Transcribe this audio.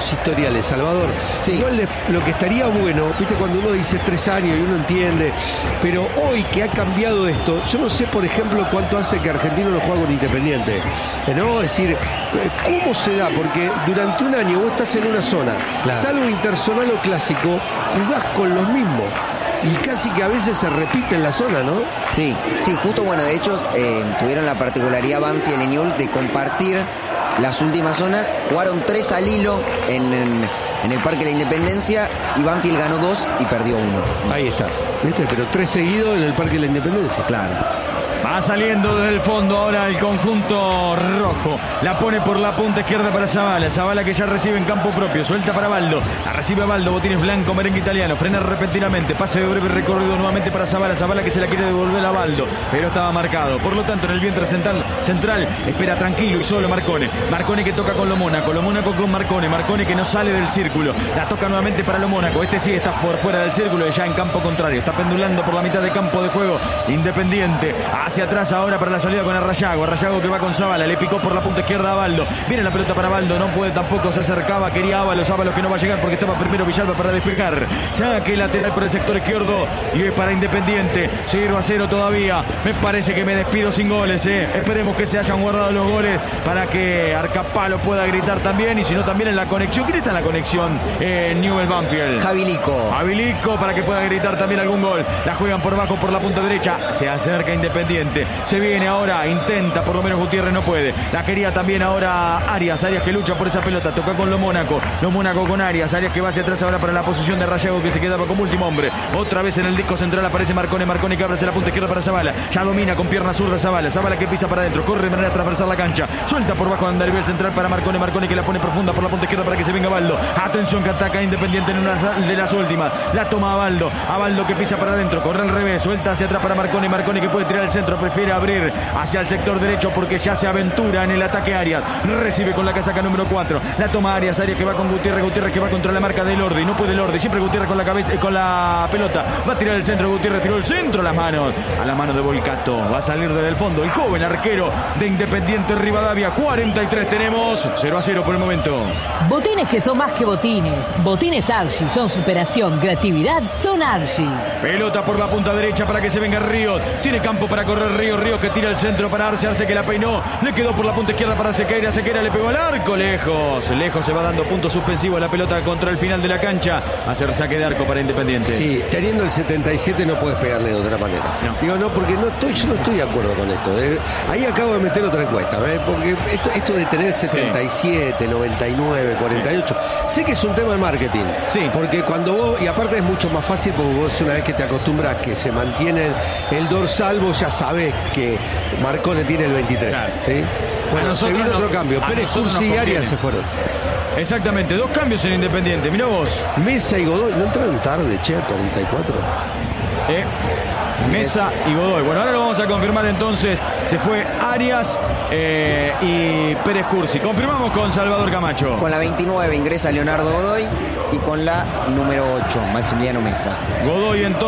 buenos historiales, Salvador. Sí. Igual lo que estaría bueno, viste, cuando uno dice 3 años y uno entiende, pero hoy que ha cambiado esto, yo no sé, por ejemplo, cuánto hace que Argentino no juega con Independiente. ¿No? Es decir, ¿cómo se da? Porque durante un año vos estás en una zona, claro, salvo interzonal o clásico, jugás con los mismos. Y casi que a veces se repite en la zona, ¿no? Sí, justo, bueno, de hecho, tuvieron la particularidad Banfield y Newell's de compartir las últimas zonas. Jugaron 3 al hilo en el Parque de la Independencia y Banfield ganó 2 y perdió 1. Ahí está, ¿viste? Pero 3 seguidos en el Parque de la Independencia. Claro. Va saliendo desde el fondo ahora el conjunto rojo. La pone por la punta izquierda para Zavala. Zavala que ya recibe en campo propio. Suelta para Baldo. La recibe Baldo. Botines blanco, merengue italiano. Frena repentinamente. Pase de breve recorrido nuevamente para Zavala. Zavala que se la quiere devolver a Baldo. Pero estaba marcado. Por lo tanto, en el vientre central espera tranquilo y solo Marcone. Marcone que toca con Lo Mónaco. Lo Mónaco con Marcone. Marcone que no sale del círculo. La toca nuevamente para Lo Mónaco. Este sí está por fuera del círculo y ya en campo contrario. Está pendulando por la mitad de campo de juego. Independiente. Hacia atrás ahora para la salida con Arrayago. Arrayago que va con Zavala. Le picó por la punta izquierda a Baldo. Viene la pelota para Baldo. No puede tampoco. Se acercaba. Quería Ábalos. Ábalos que no va a llegar porque estaba primero Villalba para despejar. Saque lateral por el sector izquierdo. Y es para Independiente. 0-0 todavía. Me parece que me despido sin goles. Esperemos que se hayan guardado los goles para que Arcapalo pueda gritar también. Y si no, también en la conexión. ¿Quién está en la conexión? Newell's Banfield. Javilico para que pueda gritar también algún gol. La juegan por abajo por la punta derecha. Se acerca Independiente. Se viene ahora, intenta, por lo menos Gutiérrez no puede. La quería también ahora Arias que lucha por esa pelota, toca con Lo Mónaco con Arias que va hacia atrás ahora para la posición de Rayago que se quedaba como último hombre. Otra vez en el disco central aparece Marcone que abre hacia la punta izquierda para Zavala. Ya domina con pierna zurda Zavala que pisa para adentro, corre de manera a atravesar la cancha, suelta por bajo a nivel central para Marcone que la pone profunda por la punta izquierda para que se venga Baldo. Atención que ataca Independiente en una de las últimas, la toma a Baldo que pisa para adentro, corre al revés, suelta hacia atrás para Marcone que puede tirar al centro, prefiere abrir hacia el sector derecho porque ya se aventura en el ataque Arias. Recibe con la casaca número 4. La toma Arias que va con Gutiérrez que va contra la marca de Lordi. No puede Lordi. Siempre Gutiérrez con la cabeza, con la pelota. Va a tirar el centro. Gutiérrez tiró el centro a las manos. A la mano de Volcato. Va a salir desde el fondo el joven arquero de Independiente Rivadavia. 43 tenemos. 0-0 por el momento. Botines que son más que botines. Botines Archie son superación, creatividad, son Archie. Pelota por la punta derecha para que se venga Ríos. Tiene campo para correr Ríos que tira el centro para Arce que la peinó. Le quedó por la punta izquierda para Sequeira le pegó al arco. Lejos se va dando punto suspensivo a la pelota contra el final de la cancha. Va a hacer saque de arco para Independiente. Sí, teniendo el 77 no puedes pegarle de otra manera. No. Digo, no, porque yo no estoy de acuerdo con esto. Ahí acabo de meter otra encuesta, porque esto de tener 77, 99, 48, sé que es un tema de marketing. Sí. Porque cuando vos, y aparte es mucho más fácil porque vos una vez que te acostumbras que se mantiene el dorsal, vos ya sabés que Marcone tiene el 23. Claro. ¿Sí? Bueno, se vino otro cambio. Pérez Cursi y Arias se fueron. Exactamente, 2 cambios en Independiente. Mirá vos. Mesa y Godoy, ¿no entraron tarde, 44? Mesa y Godoy. Bueno, ahora lo vamos a confirmar entonces. Se fue Arias y Pérez Cursi. Confirmamos con Salvador Camacho. Con la 29 ingresa Leonardo Godoy y con la número 8 Maximiliano Mesa. Godoy entonces.